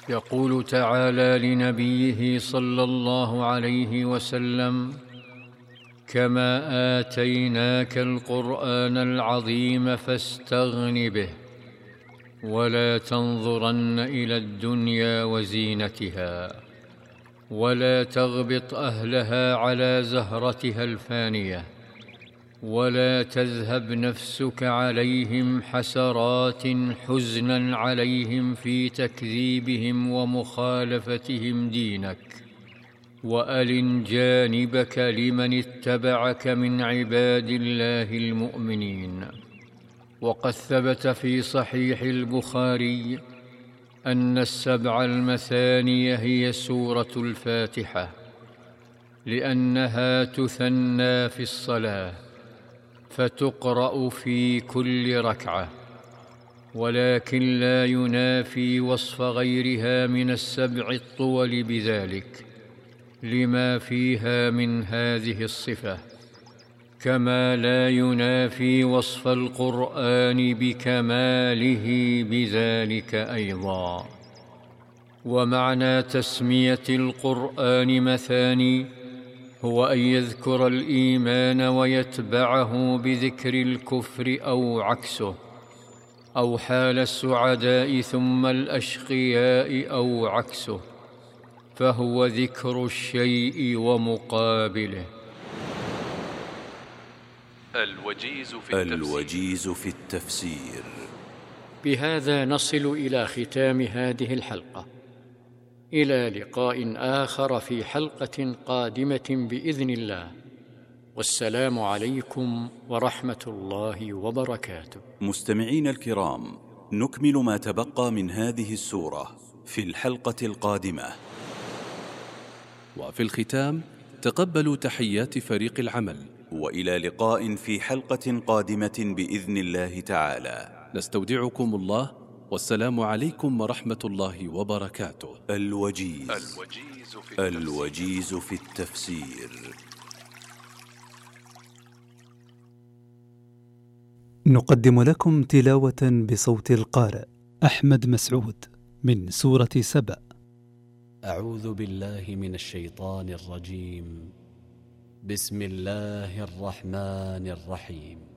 يقول تعالى لنبيه صلى الله عليه وسلم: كما آتيناك القرآن العظيم فاستغن به، ولا تنظرن إلى الدنيا وزينتها، ولا تغبط أهلها على زهرتها الفانية، ولا تذهب نفسك عليهم حسرات حزنا عليهم في تكذيبهم ومخالفتهم دينك، وألن جانبك لمن اتبعك من عباد الله المؤمنين. وقد ثبت في صحيح البخاري أن السبع المثاني هي سورة الفاتحة، لأنها تثنى في الصلاة فتقرأ في كل ركعة، ولكن لا ينافي وصف غيرها من السبع الطول بذلك لما فيها من هذه الصفة، كما لا ينافي وصف القرآن بكماله بذلك أيضا. ومعنى تسمية القرآن مثاني هو أن يذكر الإيمان ويتبعه بذكر الكفر أو عكسه، أو حال السعداء ثم الأشقياء أو عكسه، فهو ذكر الشيء ومقابله. الوجيز في التفسير. بهذا نصل إلى ختام هذه الحلقة، إلى لقاء آخر في حلقة قادمة بإذن الله، والسلام عليكم ورحمة الله وبركاته. مستمعين الكرام، نكمل ما تبقى من هذه السورة في الحلقة القادمة. وفي الختام تقبلوا تحيات فريق العمل، وإلى لقاء في حلقة قادمة بإذن الله تعالى. نستودعكم الله، والسلام عليكم ورحمة الله وبركاته. الوجيز في التفسير. نقدم لكم تلاوة بصوت القارئ أحمد مسعود من سورة سبأ. أعوذ بالله من الشيطان الرجيم. بسم الله الرحمن الرحيم.